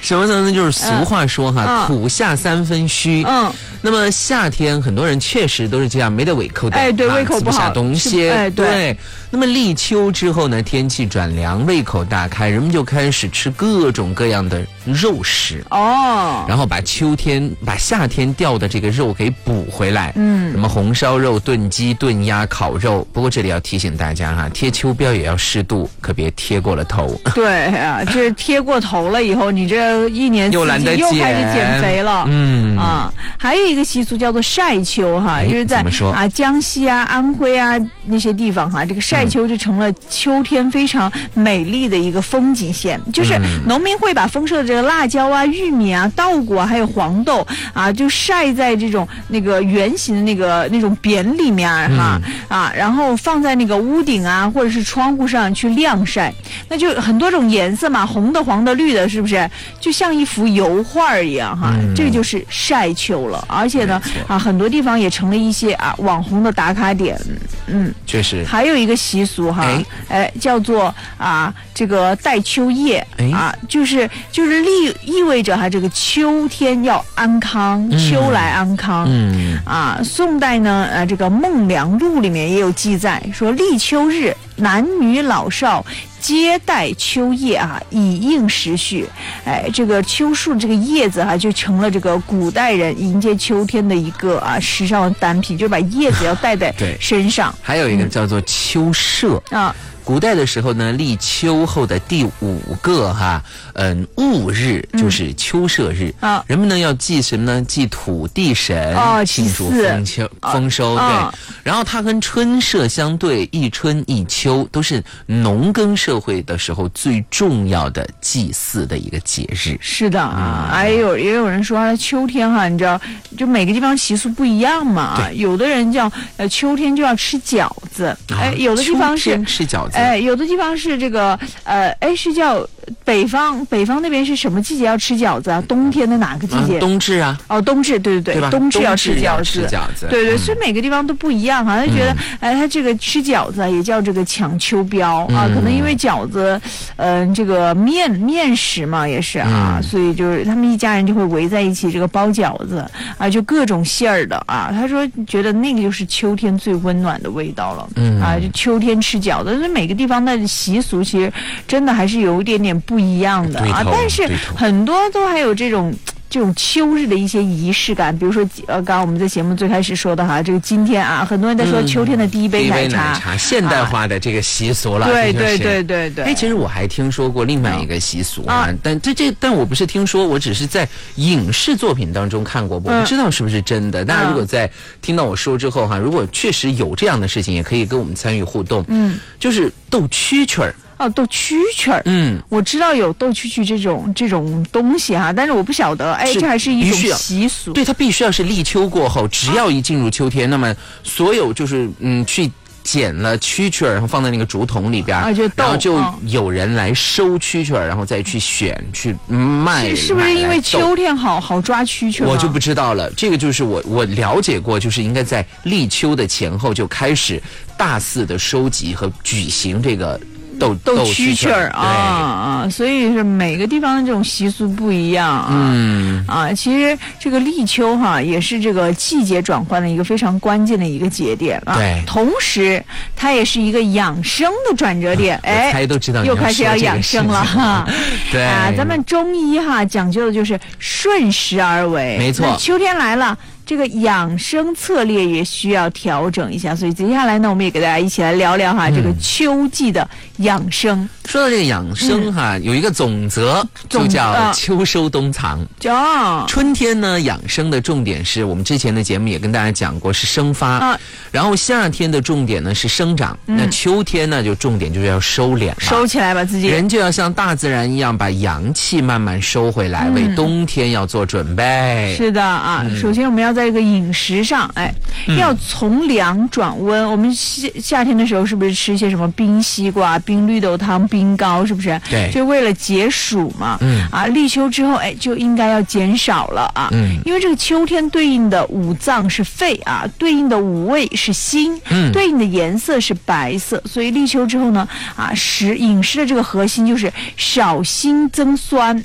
什么呢？就是俗话说哈，苦下3分虚。那么夏天很多人确实都是这样，没得胃口的， 对，胃口不好， 吃不下东西。对。那么立秋之后呢，天气转凉，胃口大开，人们就开始吃各种各样的肉食然后把夏天掉的这个肉给补回来。什么红烧肉、炖鸡、炖鸭、烤肉。不过这里要提醒大家哈，贴秋膘也要适度，可别贴过了头。 对啊，这贴过头了以后，你这一年又懒得又开始减肥了。还有一个习俗叫做晒秋哈，就是在江西安徽那些地方哈，这个晒秋就成了秋天非常美丽的一个风景线。就是农民会把丰收的这个辣椒玉米稻谷还有黄豆就晒在这种那个圆形的那种匾里面然后放在那个屋顶或者是窗户上去晾晒，那就很多种颜色嘛，红的、黄的、绿的，是不是？就像一幅油画一样这个就是晒秋了。而且呢很多地方也成了一些网红的打卡点。 确实。 还有一个习俗叫做这个戴秋叶就是意味着这个秋天要安康，秋来安康。宋代呢这个《孟良录》里面也有记载说，立秋日男女老少皆戴秋叶以应时序。这个秋树这个叶子就成了这个古代人迎接秋天的一个时尚的单品，就是把叶子要戴在身上。 还有一个叫做秋社古代的时候呢，立秋后的第5个戊日就是秋社日人们呢要祭什么呢？祭土地神，庆祝丰收。对，然后它跟春社相对，一春一秋，都是农耕社会的时候最重要的祭祀的一个节日。 是的也有人说秋天你知道，就每个地方习俗不一样嘛。有的人叫秋天就要吃饺子，有的地方是吃饺子。 有的地方是这个是叫北方那边是什么季节要吃饺子冬天的哪个季节？ 冬至冬至，对，冬至要吃饺子。对，所以每个地方都不一样他觉得他这个吃饺子也叫这个抢秋膘可能因为饺子这个面食嘛也是所以就是他们一家人就会围在一起这个包饺子就各种馅儿的他说觉得那个就是秋天最温暖的味道了就秋天吃饺子。所以每个地方的习俗其实真的还是有一点点不一样的但是很多都还有这种秋日的一些仪式感。比如说刚刚我们在节目最开始说的这个今天很多人在说秋天的第一杯奶茶现代化的这个习俗了。 对。 其实我还听说过另外一个习俗但我不是听说，我只是在影视作品当中看过，我不知道是不是真的。大家如果在听到我说之后如果确实有这样的事情，也可以跟我们参与互动。就是斗蛐蛐儿。斗蛐蛐儿，我知道有斗蛐蛐这种东西但是我不晓得，这还是一种习俗。 对，它必须要是立秋过后，只要一进入秋天，那么所有就是去捡了蛐蛐儿，然后放在那个竹筒里边然后就有人来收蛐蛐儿，然后再去选去卖。 是不是因为秋天好抓蛐蛐儿？ 我就不知道了。这个就是我了解过，就是应该在立秋的前后就开始大肆的收集和举行这个斗蛐蛐儿所以是每个地方的这种习俗不一样其实这个立秋也是这个季节转换的一个非常关键的一个节点对， 同时它也是一个养生的转折点。 大家都知道又开始要养生了对咱们中医讲究的就是顺时而为。 没错， 秋天来了，这个养生策略也需要调整一下，所以接下来呢，我们也给大家一起来聊聊这个秋季的养生。 说到这个养生有一个总则，就叫秋收冬藏。春天呢，养生的重点是我们之前的节目也跟大家讲过，是生发然后夏天的重点呢是生长那秋天呢就重点就是要收敛了， 收起来吧自己。 人就要像大自然一样把阳气慢慢收回来，为冬天要做准备。 是的首先我们要在这个饮食上要从凉转温。我们夏天的时候是不是吃一些什么冰西瓜、冰绿豆汤、冰糕，是不是？ 对， 就为了解暑嘛。立秋之后就应该要减少了因为这个秋天对应的五脏是肺对应的五味是心对应的颜色是白色，所以立秋之后呢饮食的这个核心就是少辛增酸